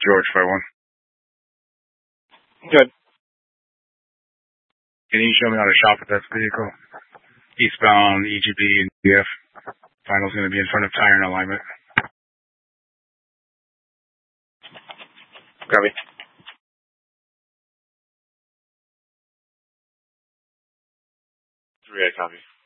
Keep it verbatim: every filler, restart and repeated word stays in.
George five one. Good. Can you show me how to shop at that vehicle? Eastbound E G B and D F. Final's going to be in front of tire and alignment. Copy. Three, I copy.